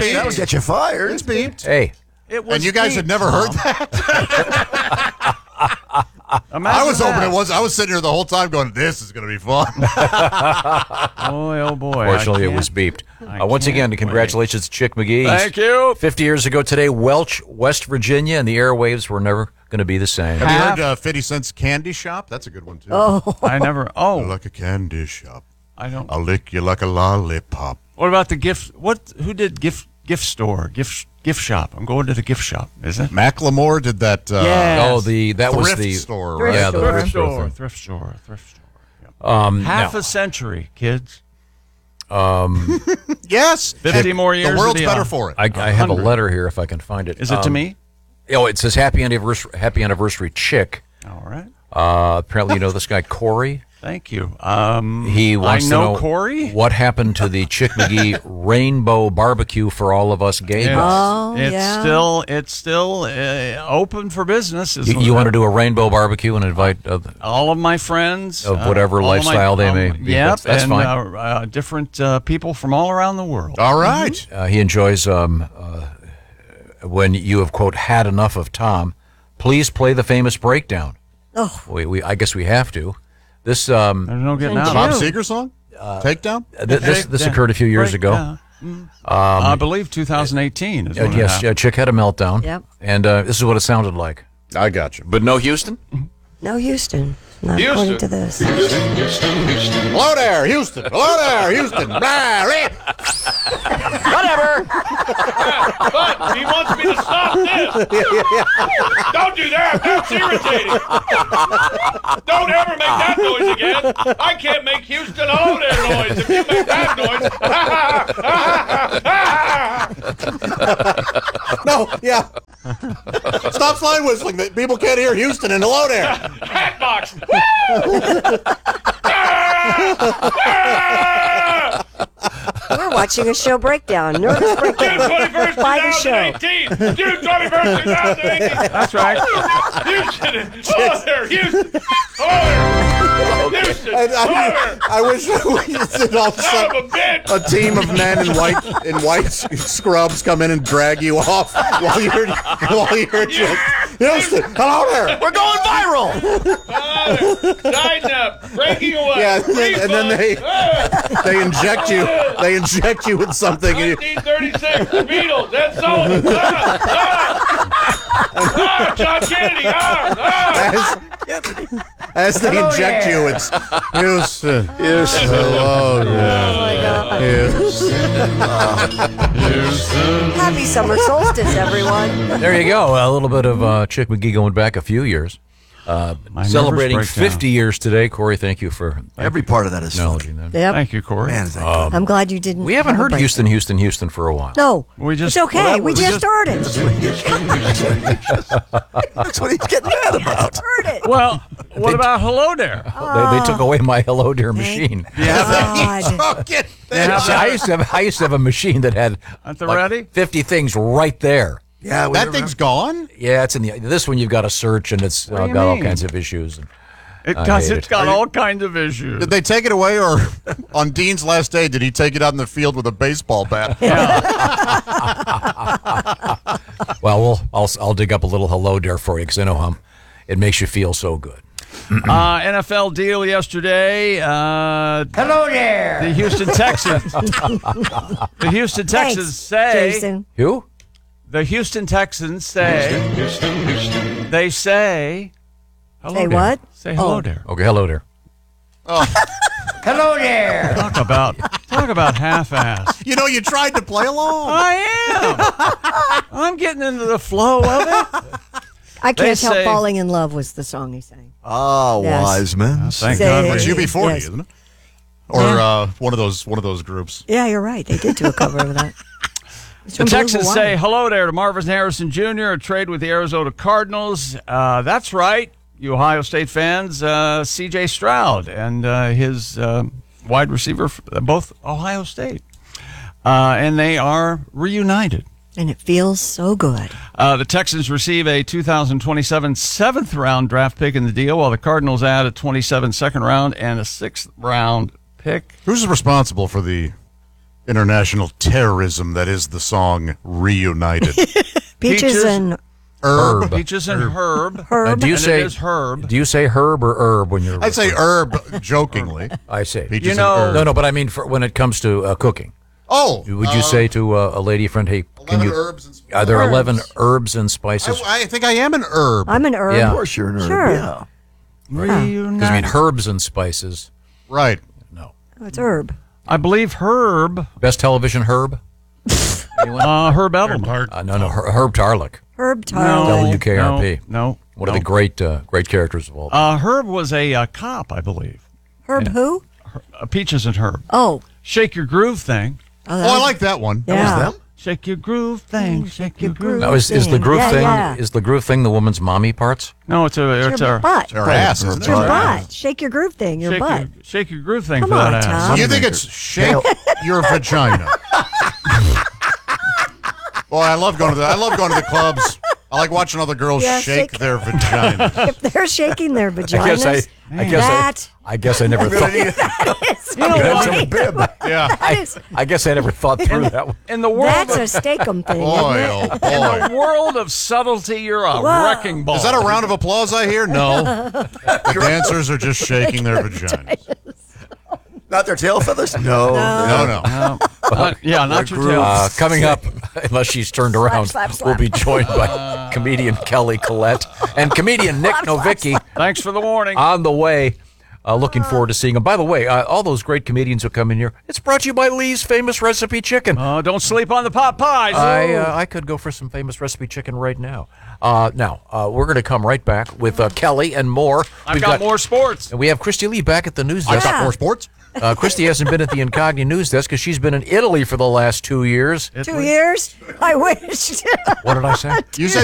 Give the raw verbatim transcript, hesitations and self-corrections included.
beeped. That'll get you fired. It's beeped. Hey. It was And you guys beeped, had never heard Tom. that? Imagine I was that. hoping it was. I was sitting here the whole time going, this is going to be fun. Boy, oh boy. Fortunately, I it was can't- beeped. I Uh, once can't again, wait. congratulations to Chick McGee. Thank you. fifty years ago today, Welch, West Virginia, and the airwaves were never going to be the same. Have you Half- heard uh, fifty Cent's Candy Shop? That's a good one, too. Oh, I never. Oh, Like a candy shop. I don't. I'll lick you like a lollipop. What about the gift? What? Who did gift gift store? Gift gift shop. I'm going to the gift shop. Is it? Macklemore did that. Uh, Yeah. Oh, the that was Thrift the store, Thrift right? yeah, the store. thrift Thrift store. store. thing. Thrift store. Thrift store. Um, Half now, a century, kids. Yes. Fifty And more years The of world's the, better uh, for it. I, I have a hundred. letter here if I can find it. Is it to Um, me? Oh, it says happy anniversary, happy anniversary, Chick. All right. Uh, apparently, you know this guy Corey. Thank you. Um, He wants I to know know Corey. what happened to the Chick McGee Rainbow Barbecue for all of us gay It's, guys. Oh, it's yeah. still it's still uh, open for business. You, you want to do a rainbow barbecue and invite uh, all of my friends Of whatever all of lifestyle they all- may be. Yep, That's- that's and, fine. Uh, uh, different uh, people from all around the world. All right. uh, he enjoys um, uh, when you have quote had enough of Tom. Please play the famous breakdown. oh, We, we I guess we have to. This um, There's no getting Thank out. Bob of it. Seger song? Takedown? th- this this occurred a few years ago. Breakdown. Mm. I believe twenty eighteen is Uh, when it yes, happened. uh, Chick had a meltdown. Yep. And uh, this is what it sounded like. I got you. But no Houston. no, Houston. Not Houston. according to this. Hello there, Houston. Hello there, Houston. Blah, rip. Whatever. But he wants me to stop this. Don't do that. That's irritating. Don't ever make that noise again. I can't make Houston Hello there noise. If you make that noise, No, yeah. Stop slide whistling. People can't hear Houston and hello there. Hatbox. Woo! We're watching a show breakdown. Nervous June breakdown twenty-first, by the show. twenty eighteen. June twenty-first, twenty eighteen. That's right. Houston. Hello there, Houston. Hello there. Houston. I, Hello there. I, I wish we just did all of a Son sudden. of a bitch. A team of men in white in white scrubs come in and drag you off while you're while you're just Houston. Hello there. We're going viral. Tighten up. Breaking away. Yeah, and then, and then they Ah, they inject you they inject you with something. And you, nineteen thirty-six, the Beatles. That's all. Ah, ah, ah, John Kennedy. Ah, ah. as, as they inject you, it's Houston. Houston. Hello Oh there. my God. Houston. Happy summer solstice, everyone. There you go. A little bit of uh, Chick McGee going back a few years. Uh, My celebrating nervous breakdown. fifty years today. Corey, thank you for Every part of that is funny. acknowledging that. Yep. Thank you, Corey. Man, is that I'm glad you didn't. We haven't have a heard break. Houston, Houston, Houston for a while. No, We just- it's okay. well, that we was just just- started. That's what he's getting mad about. Heard it. Well, what about hello there? They, they took away my Hello Dear machine. God. Get Yeah, See, I used to have I used to have a machine that had At the like ready? fifty things right there. Yeah, we that remember. thing's gone? Yeah, it's in the this one you've got to search and it's What uh, do you got all mean? kinds of issues. And It I does. hate It's it. got all kinds of issues. Did they take it away, or on Dean's last day, did he take it out in the field with a baseball bat? well, we'll I'll I'll dig up a little Hello Dear for you because I know how it makes you feel so good. Uh, N F L deal yesterday. Uh, Hello there. the Houston Texans. the Houston Thanks, Texans say. Jason. Who? The Houston Texans say. They say. Hello Say there. what? Say hello Oh. there. Okay, Hello Dear. Hello there. Talk about talk about half-ass. You know, you tried to play along. I am. I'm getting into the flow of it. I They can't help say- falling in love was the song he sang. Oh, Yes. wise men. Thank Say- God. It's U B forty, Yes. isn't it? Or uh, one of those one of those groups. Yeah, you're right. They did do a cover of that. It's The from Blue Texans Hawaii. say hello there to Marvin Harrison Junior, a trade with the Arizona Cardinals. Uh, that's right, you Ohio State fans. Uh, C J Stroud and uh, his uh, wide receiver, f- both Ohio State. Uh, and they are reunited. And it feels so good. Uh, the Texans receive a two thousand twenty-seven seventh round draft pick in the deal, while the Cardinals add a twenty-seven second round and a sixth round pick. Who's responsible for the international terrorism that is the song Reunited. Peaches, Peaches. and Herb. Peaches and Herb. Herb. Uh, do you And say it is Herb. Do you say herb or herb when you're? I'd say herb jokingly. I say. Peaches You and know- herb. No, no, but I mean for when it comes to uh, cooking. Oh, Would you uh, say to uh, a lady friend, "Hey, can eleven you?" herbs and spices. Are there Herbs. eleven herbs and spices? I, I think I am an herb. I'm an herb. Yeah. Of course you're an herb. Sure. Yeah. Because I mean, herbs and spices. right. No. Oh, it's herb. I believe Herb. Best television herb? Anyone? Uh, Herb Edelman. Uh, no, no, Her- Herb Tarlick. Herb No, Tarley. W K R P. No, no. One of no. the great, uh, great characters of all time. Uh, Herb was a uh, cop, I believe. Herb who? Uh, Peaches and Herb. Oh. Shake your groove thing. Oh, Oh, I like that one. Yeah. Them? Shake your groove thing. Shake your groove. Now, is, is the thing. groove Yeah, thing yeah. is the groove thing the woman's mommy parts? No, it's a it's Your a butt. Her ass, isn't It's it? your Right. butt. Shake your groove thing. Your shake butt. your shake your groove thing Come for that on, ass. Tom. You think it's shake your vagina? Boy, I love going to the I love going to the clubs. I like watching other girls Yeah, shake, shake- their vagina. If they're shaking their vaginas, I guess I, I guess that I, I guess I never thought. is You know what? Bib. Yeah. that is, I guess I never thought through that one. In the world that's of, a steak-em thing. Boy, isn't oh it? boy. the world of subtlety, you're a Whoa. wrecking ball. Is that a round of applause I hear? No. The dancers are just shaking their vaginas. Not their tail feathers? No. No, no. Uh, yeah, not your tail. Uh, coming up, unless she's turned around, slap, slap. we'll be joined by comedian Kelly Collette and comedian Nick Novicki Thanks for the warning. on the way. Uh, looking forward to seeing them. By the way, uh, all those great comedians who come in here, it's brought to you by Lee's Famous Recipe Chicken. Uh, don't sleep on the pot pies. I uh, I could go for some famous recipe chicken right now. Uh, now, uh, we're going to come right back with uh, Kelly and more. I've We've got, more sports. And we have Christy Lee back at the news I've desk. got more sports. Uh, Christy hasn't been at the Incogni news desk because she's been in Italy for the last two years. Two years? I wish. What did I say? You said